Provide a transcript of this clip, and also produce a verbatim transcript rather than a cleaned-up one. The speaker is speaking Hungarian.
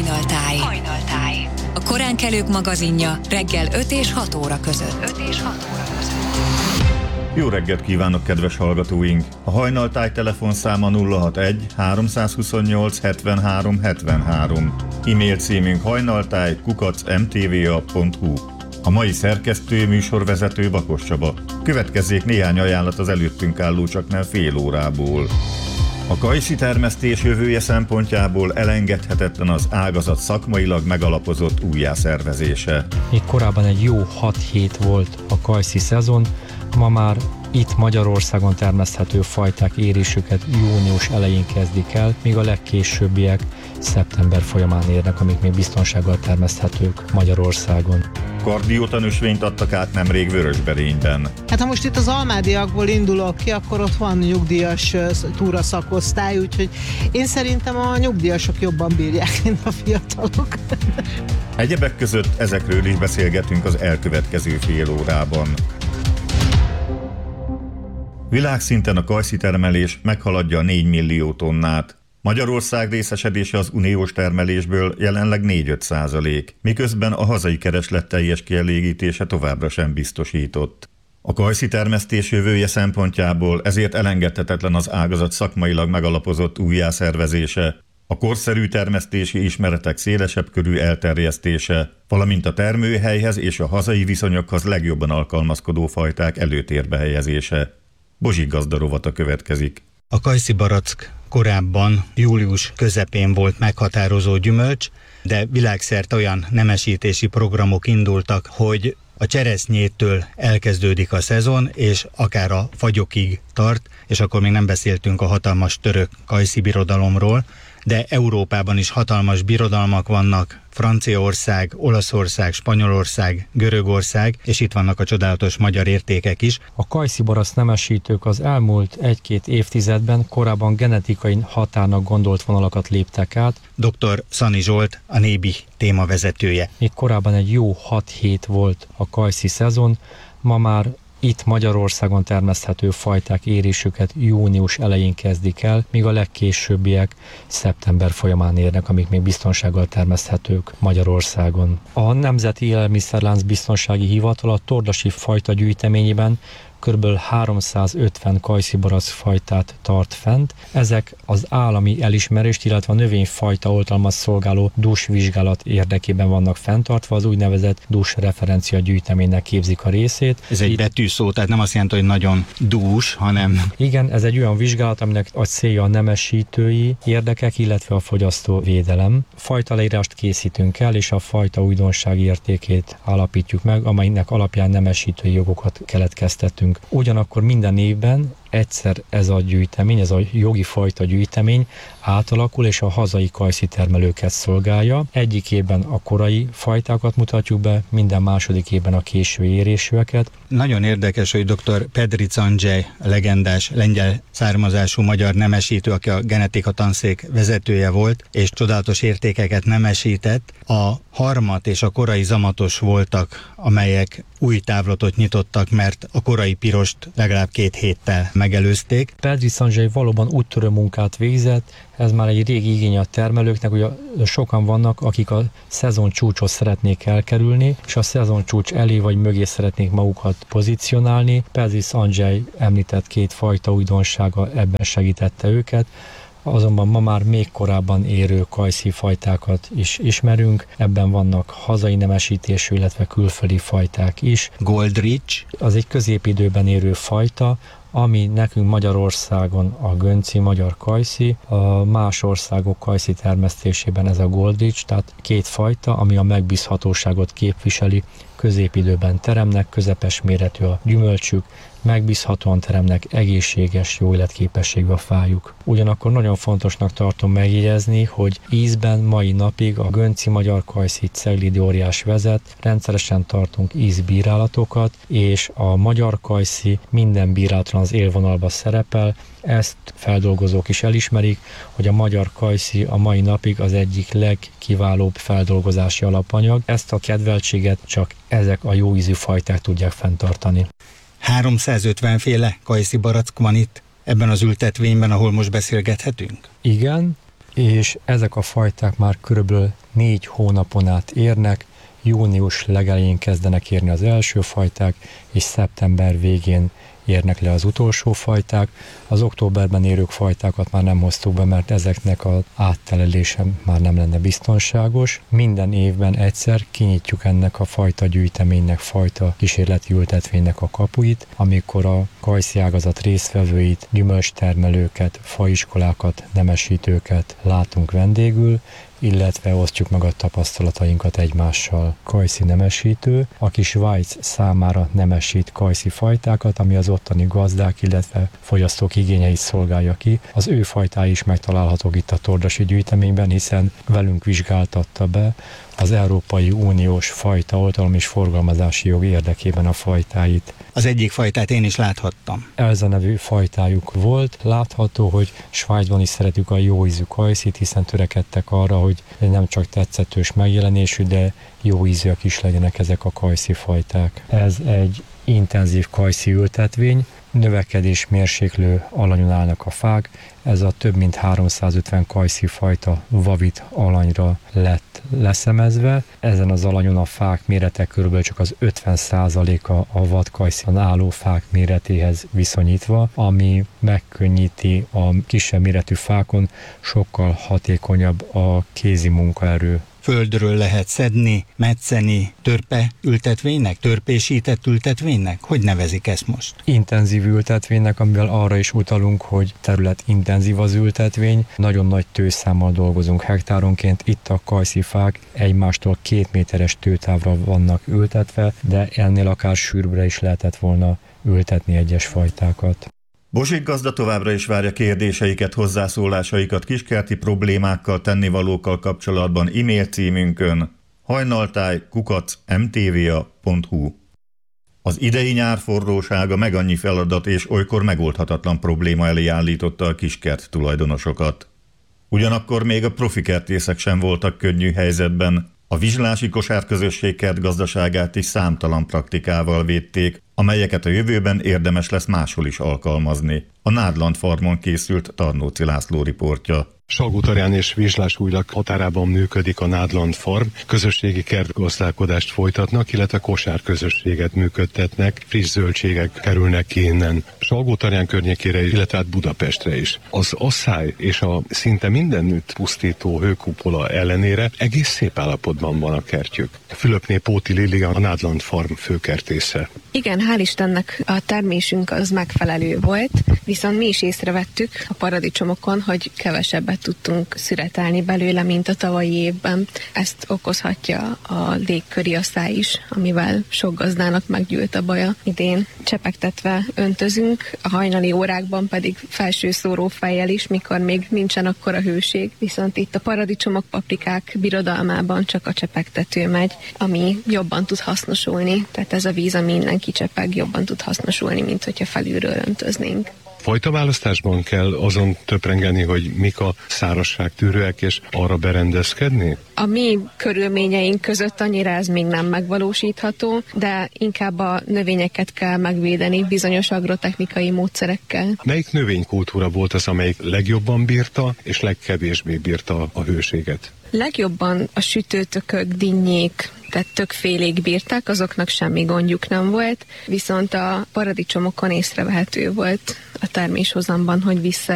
Hajnaltáj. Hajnaltáj. A koránkelők magazinja reggel öt és hat óra között. öt és hat óra között. Jó reggelt kívánok, kedves hallgatóink! A Hajnaltáj telefonszáma nulla hatvanegy háromszázhuszonnyolc hetvenhárom hetvenhárom. E-mail címünk hajnaltáj kukac em té vé á pont hú. A mai szerkesztő, műsorvezető Bakos Csaba. Következzék néhány ajánlat az előttünk álló csaknem fél órából. A kajszi termesztés jövője szempontjából elengedhetetlen az ágazat szakmailag megalapozott újjászervezése. Még korábban egy jó hat hét volt a kajszi szezon, ma már itt Magyarországon termeszthető fajták érésüket június elején kezdik el, míg a legkésőbbiek szeptember folyamán érnek, amik még biztonsággal termeszthetők Magyarországon. Kardióta nösvényt adtak át nemrég Vörösberényben. Hát ha most itt az almádiakból indulok ki, akkor ott van nyugdíjas túraszakosztály, úgyhogy én szerintem a nyugdíjasok jobban bírják, mint a fiatalok. Egyebek között ezekről is beszélgetünk az elkövetkező fél órában. Világszinten a kajszi termelés meghaladja a négy millió tonnát. Magyarország részesedése az uniós termelésből jelenleg négy-öt százalék, miközben a hazai kereslet teljes kielégítése továbbra sem biztosított. A kajszi termesztés jövője szempontjából ezért elengedhetetlen az ágazat szakmailag megalapozott újjászervezése, a korszerű termesztési ismeretek szélesebb körű elterjesztése, valamint a termőhelyhez és a hazai viszonyokhoz legjobban alkalmazkodó fajták előtérbe helyezése. Bozsik gazdarovata következik. A kajszi barack korábban július közepén volt meghatározó gyümölcs, de világszerte olyan nemesítési programok indultak, hogy a cseresznyétől elkezdődik a szezon, és akár a fagyokig tart, és akkor még nem beszéltünk a hatalmas török kajszi birodalomról, de Európában is hatalmas birodalmak vannak, Franciaország, Olaszország, Spanyolország, Görögország, és itt vannak a csodálatos magyar értékek is. A kajszi barack nemesítők az elmúlt egy-két évtizedben korábban genetikai határnak gondolt vonalakat léptek át. doktor Szani Zsolt, a Nébi témavezetője. Még korábban egy jó hat hét volt a kajszi szezon, ma már itt Magyarországon termeszthető fajták érésüket június elején kezdik el, míg a legkésőbbiek szeptember folyamán érnek, amik még biztonsággal termeszthetők Magyarországon. A Nemzeti Élelmiszerlánc Biztonsági Hivatal a tordasi fajta gyűjteményében kb. háromszázötven kajszi barack fajtát tart fent. Ezek az állami elismerést, illetve a növényfajta oltalmat szolgáló dús vizsgálat érdekében vannak fenntartva, az úgynevezett dús referencia gyűjteménynek képzik a részét. Ez egy betűszó, tehát nem azt jelenti, hogy nagyon dús, hanem... Igen, ez egy olyan vizsgálat, aminek a célja a nemesítői érdekek, illetve a fogyasztóvédelem. Fajta leírást készítünk el, és a fajta újdonsági értékét állapítjuk meg, amelynek alapján nemesítői jogokat keletkeztetünk. Ugyanakkor minden évben egyszer ez a gyűjtemény, ez a jogi fajta gyűjtemény átalakul, és a hazai kajszi termelőket szolgálja. Egyik évben a korai fajtákat mutatjuk be, minden második évben a késő érésűeket. Nagyon érdekes, hogy doktor Pedric Andrzej, legendás lengyel származású magyar nemesítő, aki a genetika tanszék vezetője volt, és csodálatos értékeket nemesített. A harmat és a korai zamatos voltak, amelyek új távlatot nyitottak, mert a korai pirost legalább két héttel megelőzték. Pedric Andrzej valóban úttörő munkát végzett, ez már egy régi igény a termelőknek, ugye sokan vannak, akik a szezon csúcsot szeretnék elkerülni, és a szezon csúcs elé vagy mögé szeretnék magukat pozícionálni. Pedric Andrzej említett két fajta újdonsága ebben segítette őket. Azonban ma már még korábban érő kajszi fajtákat is ismerünk, ebben vannak hazai nemesítésű, illetve külföldi fajták is. Goldrich. Az egy középidőben érő fajta, ami nekünk Magyarországon a gönci magyar kajszi, a más országok kajszi termesztésében ez a Goldrich, tehát két fajta, ami a megbízhatóságot képviseli, középidőben teremnek, közepes méretű a gyümölcsük, megbízhatóan teremnek, egészséges, jó életképességű a fájuk. Ugyanakkor nagyon fontosnak tartom megjegyezni, hogy ízben mai napig a gönci magyar kajszi Ceglidi óriás vezet, rendszeresen tartunk ízbírálatokat, és a magyar kajszi minden bírálaton az élvonalba szerepel. Ezt feldolgozók is elismerik, hogy a magyar kajszi a mai napig az egyik legkiválóbb feldolgozási alapanyag. Ezt a kedveltséget csak ezek a jó ízű fajták tudják fenntartani. háromszázötven féle kajszi barack van itt ebben az ültetvényben, ahol most beszélgethetünk? Igen, és ezek a fajták már körülbelül négy hónapon át érnek, június legelején kezdenek érni az első fajták, és szeptember végén érnek le az utolsó fajták. Az októberben érők fajtákat már nem hoztuk be, mert ezeknek az áttelelése már nem lenne biztonságos. Minden évben egyszer kinyitjuk ennek a fajta gyűjteménynek, fajta kísérleti ültetvénynek a kapuit, amikor a kajszi ágazat résztvevőit, gyümölcstermelőket, faiskolákat, nemesítőket látunk vendégül, illetve osztjuk meg a tapasztalatainkat egymással. Kajszi nemesítő, aki Svájc számára nemesít kajszi fajtákat, ami az ottani gazdák, illetve fogyasztók igényeit szolgálja ki. Az ő fajtái is megtalálhatók itt a Tordasi gyűjteményben, hiszen velünk vizsgáltatta be az Európai Uniós fajta oltalom és forgalmazási jog érdekében a fajtáit. Az egyik fajtát én is láthattam. Elza nevű fajtájuk volt. Látható, hogy Svájcban is szeretük a jó ízű kajszit, hiszen törekedtek arra, hogy nem csak tetszetős megjelenésű, de jó ízűek is legyenek ezek a kajszi fajták. Ez egy intenzív kajszi ültetvény, növekedés mérséklő alanyon állnak a fák, ez a több mint háromszázötven kajszi fajta vavit alanyra lett leszemezve. Ezen az alanyon a fák mérete körülbelül csak az ötven százaléka a vadkajszin álló fák méretéhez viszonyítva, ami megkönnyíti a kisebb méretű fákon, sokkal hatékonyabb a kézi munkaerő. Földről lehet szedni, metszeni, törpe ültetvénynek, törpésített ültetvénynek? Hogy nevezik ezt most? Intenzív ültetvénynek, amivel arra is utalunk, hogy terület intenzív az ültetvény. Nagyon nagy tőszámmal dolgozunk hektáronként. Itt a kajszi fák egymástól két méteres tőtávra vannak ültetve, de ennél akár sűrűbbre is lehetett volna ültetni egyes fajtákat. Bozsik gazda továbbra is várja kérdéseiket, hozzászólásaikat kiskerti problémákkal, tennivalókkal kapcsolatban e-mail címünkön hajnaltáj kukac em té vé á pont hú. Az idei nyár forrósága meg annyi feladat és olykor megoldhatatlan probléma elé állította a kiskert tulajdonosokat. Ugyanakkor még a profi kertészek sem voltak könnyű helyzetben. A Vizslási Kosárközösség kertgazdaságát is számtalan praktikával védték, amelyeket a jövőben érdemes lesz máshol is alkalmazni. A Nádland Farmon készült Tarnóci László riportja. Salgótarján és Vizslás-Újlak határában működik a Nádland Farm. Közösségi kertgazdálkodást folytatnak, illetve kosárközösséget működtetnek, friss zöldségek kerülnek ki innen. Salgótarján környékére, illetve át Budapestre is. Az asszály és a szinte mindenütt pusztító hőkupola ellenére egész szép állapotban van a kertjük. Fülöpné Póti Lili a Nádland Farm főkertésze. Igen, hál' Istennek a termésünk az megfelelő volt, viszont mi is észrevettük a paradicsomokon, hogy kevesebbet tudtunk szüretelni belőle, mint a tavalyi évben. Ezt okozhatja a légköri asszály is, amivel sok gazdának meggyűlt a baja idén. Csepegtetve öntözünk, a hajnali órákban pedig felső szórófejjel is, mikor még nincsen akkora hőség. Viszont itt a paradicsomok, paprikák birodalmában csak a csepegtető megy, ami jobban tud hasznosulni. Tehát ez a víz, ami innen kicsepeg, jobban tud hasznosulni, mint hogyha felülről öntöznénk. Fajtaválasztásban kell azon töprengeni, hogy mik a szárazságtűrőek, és arra berendezkedni? A mi körülményeink között annyira ez még nem megvalósítható, de inkább a növényeket kell megvédeni bizonyos agrotechnikai módszerekkel. Melyik növénykultúra volt az, amelyik legjobban bírta, és legkevésbé bírta a hőséget? Legjobban a sütőtökök, dinnyék, tehát tökfélék bírták, azoknak semmi gondjuk nem volt, viszont a paradicsomokon észrevehető volt a terméshozamban, hogy vissza